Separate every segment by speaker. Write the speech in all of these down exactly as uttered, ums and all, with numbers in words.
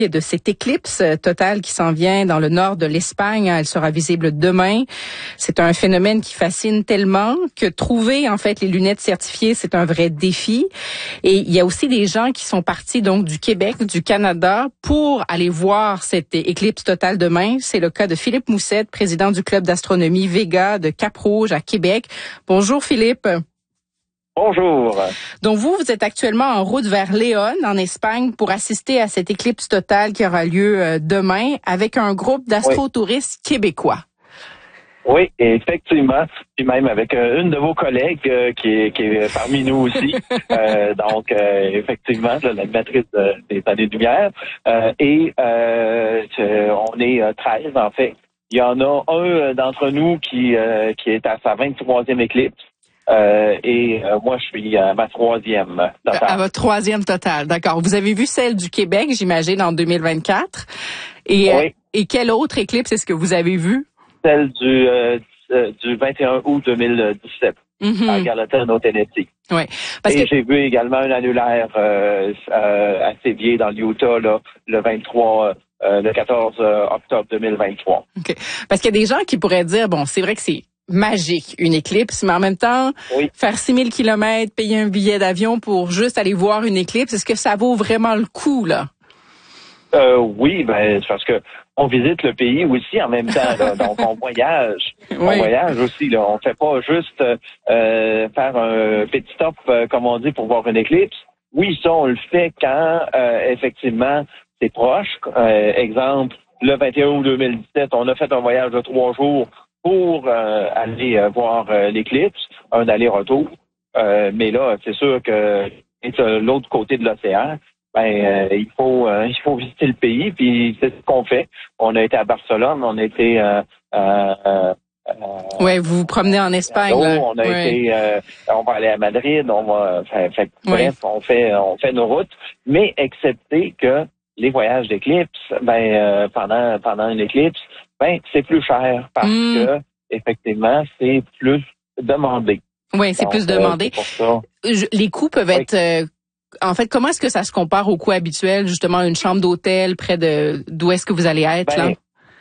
Speaker 1: de cette éclipse totale qui s'en vient dans le nord de l'Espagne. Elle sera visible demain. C'est un phénomène qui fascine tellement que trouver en fait les lunettes certifiées, c'est un vrai défi. Et il y a aussi des gens qui sont partis donc du Québec, du Canada pour aller voir cette éclipse totale demain. C'est le cas de Philippe Moussette, président du club d'astronomie Vega de Cap-Rouge à Québec. Bonjour Philippe.
Speaker 2: Bonjour.
Speaker 1: Donc vous, vous êtes actuellement en route vers Léon, en Espagne, pour assister à cette éclipse totale qui aura lieu demain avec un groupe d'astrotouristes oui. québécois.
Speaker 2: Oui, effectivement. Puis même avec une de vos collègues euh, qui, est, qui est parmi nous aussi. euh, donc, euh, effectivement, l'animatrice de, des années-lumière. Euh, et euh, on est treize, en fait. Il y en a un d'entre nous qui, euh, qui est à sa vingt-troisième éclipse. Euh, et euh, moi, je suis à ma troisième totale.
Speaker 1: À votre troisième totale, d'accord. Vous avez vu celle du Québec, j'imagine, en deux mille vingt-quatre. Et,
Speaker 2: oui.
Speaker 1: et quelle autre éclipse est-ce que vous avez vue?
Speaker 2: Celle du, euh, du vingt et un août deux mille dix-sept, mm-hmm. à Gallatin, au Tennessee.
Speaker 1: Oui. Parce
Speaker 2: et
Speaker 1: que...
Speaker 2: j'ai vu également un annulaire euh, euh, à Sévier, dans l'Utah, là, le vingt-trois, euh, le quatorze octobre deux mille vingt-trois.
Speaker 1: OK. Parce qu'il y a des gens qui pourraient dire, bon, c'est vrai que c'est magique, une éclipse, mais en même temps, oui. faire six mille kilomètres, payer un billet d'avion pour juste aller voir une éclipse, est-ce que ça vaut vraiment le coup, là?
Speaker 2: Euh, oui, ben, c'est parce que on visite le pays aussi en même temps, là. Donc on voyage, oui. on voyage aussi, là. On fait pas juste euh, faire un petit stop, euh, comme on dit, pour voir une éclipse. Oui, ça, on le fait quand, euh, effectivement, c'est proche. Euh, exemple, le vingt et un août deux mille dix-sept, on a fait un voyage de trois jours pour euh, aller euh, voir euh, l'éclipse, un aller-retour. Euh, mais là, c'est sûr que c'est euh, l'autre côté de l'océan. Ben, euh, il faut euh, il faut visiter le pays, puis c'est ce qu'on fait. On a été à Barcelone, on a été euh, euh, euh,
Speaker 1: ouais, vous vous promenez en Espagne.
Speaker 2: là.
Speaker 1: Là.
Speaker 2: On a
Speaker 1: ouais.
Speaker 2: été euh, on va aller à Madrid, on va fait, fait,
Speaker 1: ouais.
Speaker 2: bref, on fait on fait nos routes, mais excepté que les voyages d'éclipse, ben euh, pendant pendant une éclipse, ben c'est plus cher parce mm. que effectivement, c'est plus demandé.
Speaker 1: Oui, c'est
Speaker 2: Donc,
Speaker 1: plus demandé.
Speaker 2: Euh, c'est pour ça.
Speaker 1: Je, les coûts peuvent oui. être euh, en fait, comment est-ce que ça se compare aux coûts habituels, justement, une chambre d'hôtel près de d'où est-ce que vous allez être,
Speaker 2: ben,
Speaker 1: là?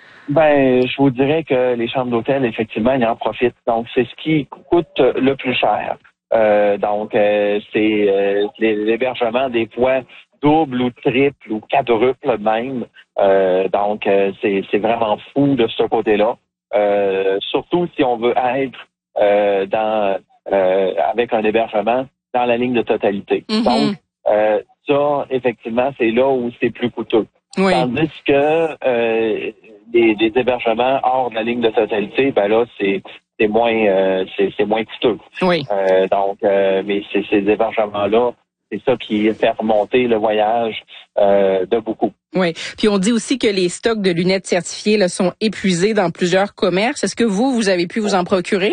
Speaker 2: Ben, je vous dirais que les chambres d'hôtel, effectivement, ils en profitent. Donc, c'est ce qui coûte le plus cher. Euh, donc, euh, c'est euh, l'hébergement des fois double ou triple ou quadruple même. Euh, donc, euh, c'est, c'est vraiment fou de ce côté-là. Euh, surtout si on veut être euh, dans euh, avec un hébergement dans la ligne de totalité.
Speaker 1: Mm-hmm.
Speaker 2: Donc, euh, ça, effectivement, c'est là où c'est plus coûteux.
Speaker 1: Oui.
Speaker 2: Tandis que euh, des, des hébergements hors de la ligne de totalité, ben là, c'est c'est moins euh, c'est, c'est moins coûteux.
Speaker 1: Oui.
Speaker 2: Euh, donc, euh, mais c'est, ces hébergements-là, c'est ça qui fait remonter le voyage euh, de beaucoup.
Speaker 1: Oui. Puis on dit aussi que les stocks de lunettes certifiées là, sont épuisés dans plusieurs commerces. Est-ce que vous, vous avez pu vous en procurer?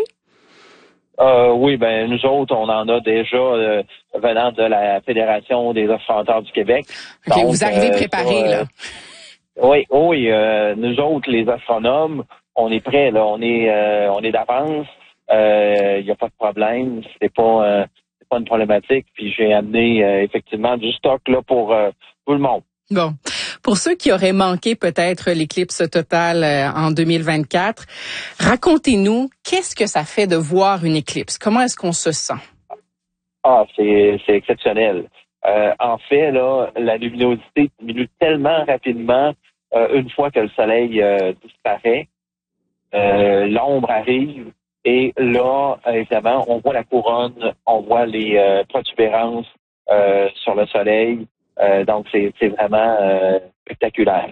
Speaker 2: Euh, oui, ben nous autres, on en a déjà euh, venant de la Fédération des astronauts du Québec.
Speaker 1: OK,
Speaker 2: donc,
Speaker 1: vous arrivez
Speaker 2: euh,
Speaker 1: préparés,
Speaker 2: ça,
Speaker 1: là.
Speaker 2: Euh, oui, oui, euh, nous autres, les astronomes, on est prêts, là, on est euh, on est d'avance. Il euh, n'y a pas de problème, c'est pas euh, c'est pas une problématique. Puis j'ai amené euh, effectivement du stock là pour euh, tout le monde.
Speaker 1: Bon. Pour ceux qui auraient manqué peut-être l'éclipse totale en deux mille vingt-quatre, racontez-nous, qu'est-ce que ça fait de voir une éclipse? Comment est-ce qu'on se sent?
Speaker 2: Ah, c'est, c'est exceptionnel. Euh, en fait, là, la luminosité diminue tellement rapidement euh, une fois que le soleil euh, disparaît. Euh, l'ombre arrive et là, évidemment, on voit la couronne, on voit les euh, protubérances euh, sur le soleil. Euh, donc, c'est, c'est vraiment euh, spectaculaire.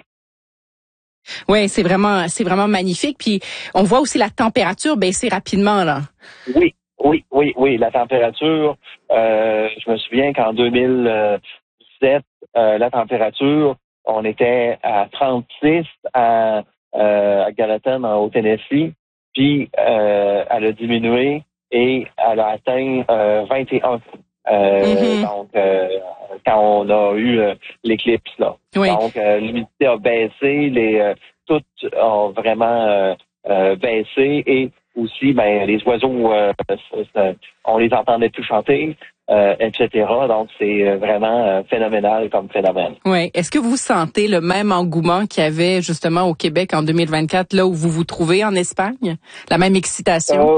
Speaker 1: Oui, c'est vraiment, c'est vraiment magnifique. Puis, on voit aussi la température baisser rapidement, là.
Speaker 2: Oui, oui, oui, oui. La température, euh, je me souviens qu'en deux mille dix-sept, euh, la température, on était à trente-six à, euh, à Gallatin, au Tennessee. Puis, euh, elle a diminué et elle a atteint euh, vingt et un. Euh, mm-hmm. Donc, euh, quand on a eu euh, l'éclipse, là.
Speaker 1: Oui.
Speaker 2: Donc, euh, l'humidité a baissé, les euh, toutes ont vraiment euh, euh, baissé et aussi, ben, les oiseaux, euh, on les entendait plus chanter. euh, et cetera. Donc, c'est vraiment euh, phénoménal comme phénomène.
Speaker 1: Oui. Est-ce que vous sentez le même engouement qu'il y avait justement au Québec en deux mille vingt-quatre, là où vous vous trouvez en Espagne? La même excitation?
Speaker 2: Euh,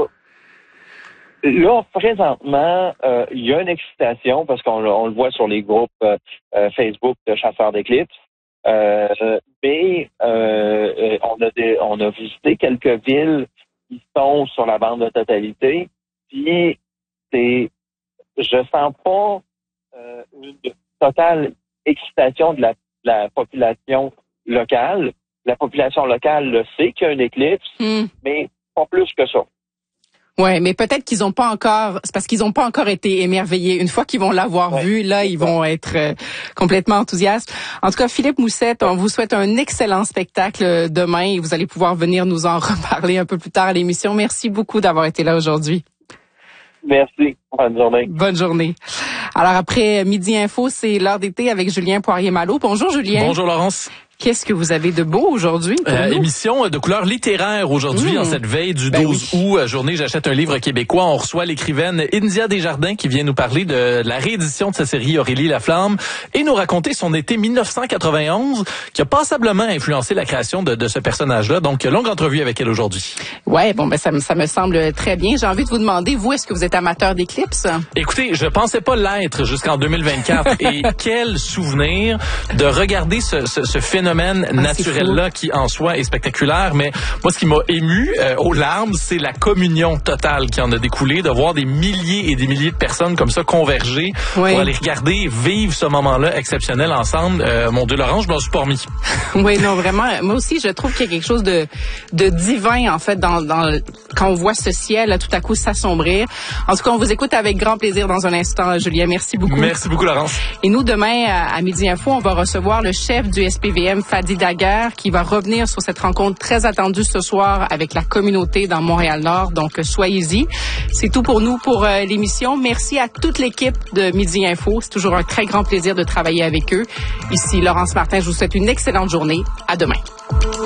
Speaker 2: Là, présentement, euh, il y a une excitation parce qu'on on le voit sur les groupes euh, Facebook de chasseurs d'éclipses. Euh, mais euh, on a des, on a visité quelques villes qui sont sur la bande de totalité. Puis c'est, je sens pas euh, une totale excitation de la, de la population locale. La population locale le sait qu'il y a une éclipse, mm. mais pas plus que ça.
Speaker 1: Ouais, mais peut-être qu'ils ont pas encore, c'est parce qu'ils ont pas encore été émerveillés. Une fois qu'ils vont l'avoir ouais. vu, là, ils vont être euh, complètement enthousiastes. En tout cas, Philippe Moussette, on vous souhaite un excellent spectacle demain et vous allez pouvoir venir nous en reparler un peu plus tard à l'émission. Merci beaucoup d'avoir été là aujourd'hui.
Speaker 2: Merci. Bonne journée.
Speaker 1: Bonne journée. Alors après Midi Info, c'est l'heure d'été avec Julien Poirier-Malo. Bonjour Julien.
Speaker 3: Bonjour Laurence.
Speaker 1: Qu'est-ce que vous avez de beau aujourd'hui pour
Speaker 3: euh,
Speaker 1: nous?
Speaker 3: Émission de couleur littéraire aujourd'hui, mmh. en cette veille du ben douze oui. août, journée J'achète un livre québécois. On reçoit l'écrivaine India Desjardins qui vient nous parler de la réédition de sa série Aurélie Laflamme et nous raconter son été mille neuf cent quatre-vingt-onze qui a passablement influencé la création de, de ce personnage-là. Donc, longue entrevue avec elle aujourd'hui.
Speaker 1: Ouais, bon, ben ça, ça me semble très bien. J'ai envie de vous demander, vous, est-ce que vous êtes amateur d'éclipses?
Speaker 3: Écoutez, je pensais pas l'être jusqu'en deux mille vingt-quatre et quel souvenir de regarder ce, ce, ce phénomène ah, naturel là qui en soi est spectaculaire, mais moi ce qui m'a ému euh, aux larmes, c'est la communion totale qui en a découlé, de voir des milliers et des milliers de personnes comme ça converger oui. pour aller regarder, vivre ce moment-là exceptionnel ensemble. Euh, mon Dieu, Laurent, je m'en suis pas remis.
Speaker 1: Oui, non, vraiment. Moi aussi, je trouve qu'il y a quelque chose de, de divin en fait dans, dans quand on voit ce ciel là, tout à coup s'assombrir. En tout cas, on vous écoute avec grand plaisir dans un instant, Julien. Merci beaucoup.
Speaker 3: Merci beaucoup, Laurence.
Speaker 1: Et nous, demain à, à Midi Info, on va recevoir le chef du S P V M, Fadi Daguerre, qui va revenir sur cette rencontre très attendue ce soir avec la communauté dans Montréal-Nord. Donc, soyez-y. C'est tout pour nous pour euh, l'émission. Merci à toute l'équipe de Midi Info. C'est toujours un très grand plaisir de travailler avec eux. Ici, Laurence Martin. Je vous souhaite une excellente journée. À demain.